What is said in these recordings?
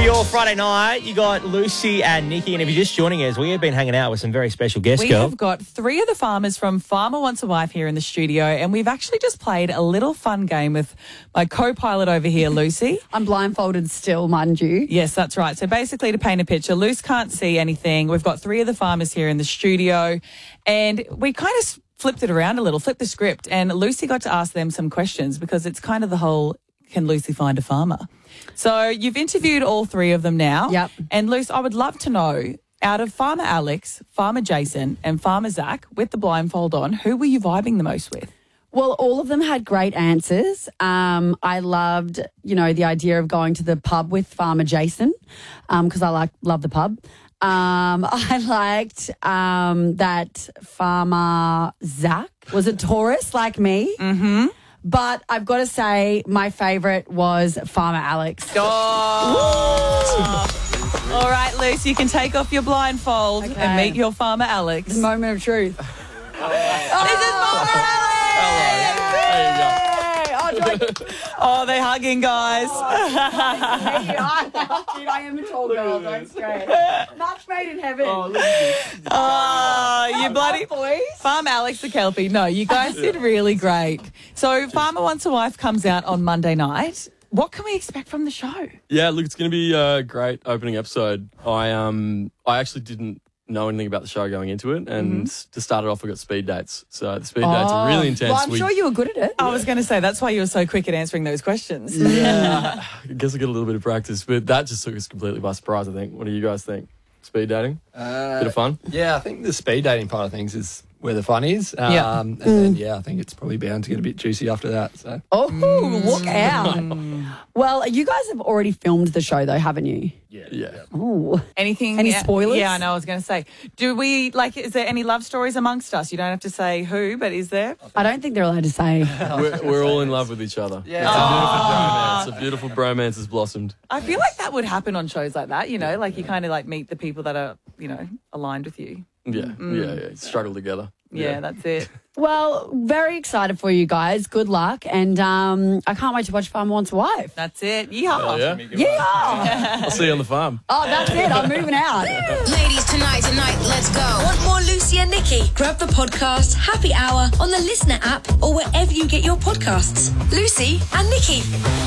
For your Friday night, you got Lucy and Nikki, and if you're just joining us, we have been hanging out with some very special guests, We have got three of the farmers from Farmer Wants a Wife here in the studio, and we've actually just played a little fun game with my co-pilot over here, Lucy. I'm blindfolded still, mind you. Yes, that's right. So basically, to paint a picture, Luce can't see anything. We've got three of the farmers here in the studio, and we kind of flipped it around a little, flipped the script, and Lucy got to ask them some questions because it's kind of the whole, can Lucy find a farmer? So you've interviewed all three of them now. Yep. And Luce, I would love to know, out of Farmer Alex, Farmer Jason and Farmer Zach, with the blindfold on, who were you vibing the most with? Well, all of them had great answers. I loved, the idea of going to the pub with Farmer Jason because I love the pub. I liked that Farmer Zach was a Taurus like me. Mm-hmm. But I've got to say my favourite was Farmer Alex. Oh! All right, Luce, you can take off your blindfold and meet your Farmer Alex. The moment of truth. This is Farmer Alex! Oh, they're hugging, guys. I am a tall girl, don't stress. Match made in heaven. Oh, you bloody boys. Farm Alex the Kelpie. No, you guys did really great. So Farmer Wants a Wife comes out on Monday night. What can we expect from the show? Yeah, look, it's going to be a great opening episode. I actually didn't know anything about the show going into it, and to start it off, we got speed dates. So the speed dates are really intense. Well, I'm sure you were good at it. I was going to say, that's why you were so quick at answering those questions. Yeah, I guess I got a little bit of practice, but that just took us completely by surprise, I think. What do you guys think? Speed dating? Bit of fun? Yeah, I think the speed dating part of things is where the fun is. And then, I think it's probably bound to get a bit juicy after that. So. Oh, look out. Well, you guys have already filmed the show, though, haven't you? Yeah. Oh. Any spoilers? Yeah, I know, I was going to say. Is there any love stories amongst us? You don't have to say who, but is there? I don't think they're allowed to say. We're all in love with each other. Yeah. It's a beautiful bromance has blossomed. I feel like that would happen on shows like that, like you kind of like meet the people that are, aligned with you. Yeah. Struggle together. Yeah, that's it. Well, very excited for you guys. Good luck. And I can't wait to watch Farmer Wants a Wife. That's it. Yeehaw. Yeah. I'll see you on the farm. Oh, that's it. I'm moving out. Ladies, tonight, let's go. Want more Lucy and Nikki? Grab the podcast Happy Hour on the Listener app or wherever you get your podcasts. Lucy and Nikki.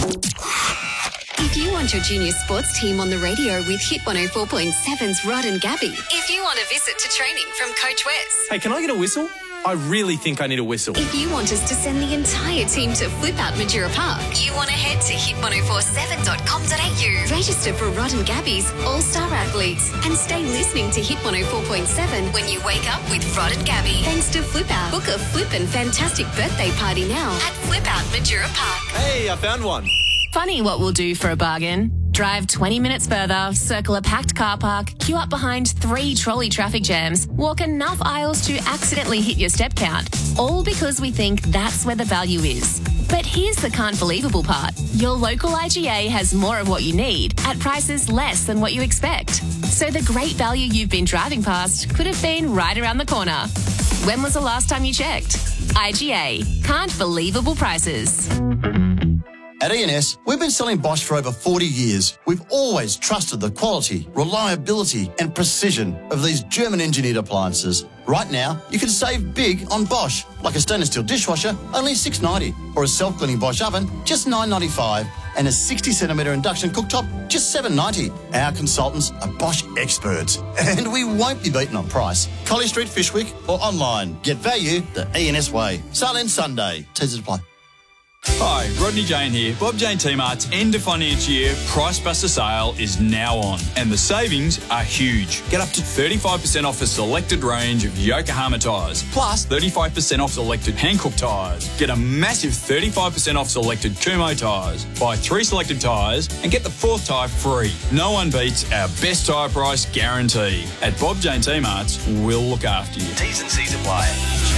If you want your junior sports team on the radio with Hit 104.7's Rod and Gabby. If you want a visit to training from Coach Wes. Hey, can I get a whistle? I really think I need a whistle. If you want us to send the entire team to Flip Out Majura Park. You want to head to hit1047.com.au. Register for Rod and Gabby's All-Star Athletes and stay listening to Hit 104.7 when you wake up with Rod and Gabby. Thanks to Flip Out. Book a flippin' fantastic birthday party now at Flip Out Majura Park. Hey, I found one. Funny what we'll do for a bargain. Drive 20 minutes further, circle a packed car park, queue up behind 3 trolley traffic jams, walk enough aisles to accidentally hit your step count. All because we think that's where the value is. But here's the can't believable part. Your local IGA has more of what you need at prices less than what you expect. So the great value you've been driving past could have been right around the corner. When was the last time you checked? IGA. Can't believable prices. At E&S, we've been selling Bosch for over 40 years. We've always trusted the quality, reliability and precision of these German-engineered appliances. Right now, you can save big on Bosch, like a stainless steel dishwasher, only $6.90, or a self-cleaning Bosch oven, just $9.95, and a 60cm induction cooktop, just $7.90. Our consultants are Bosch experts, and we won't be beaten on price. Colley Street, Fishwick, or online. Get value the E&S way. Sale ends Sunday. T's apply. Hi, Rodney Jane here. Bob Jane T-Mart's end of financial year Price Buster sale is now on, and the savings are huge. Get up to 35% off a selected range of Yokohama tyres, plus 35% off selected Hankook tyres. Get a massive 35% off selected Kumho tyres. Buy 3 selected tyres and get the 4th tyre free. No one beats our best tyre price guarantee. At Bob Jane T-Mart's, we'll look after you. T's and C's apply.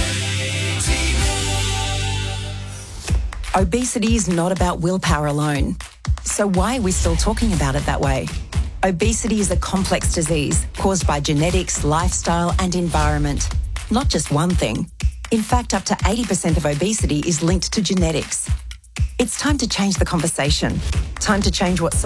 Obesity is not about willpower alone. So why are we still talking about it that way? Obesity is a complex disease caused by genetics, lifestyle and environment. Not just one thing. In fact, up to 80% of obesity is linked to genetics. It's time to change the conversation. Time to change what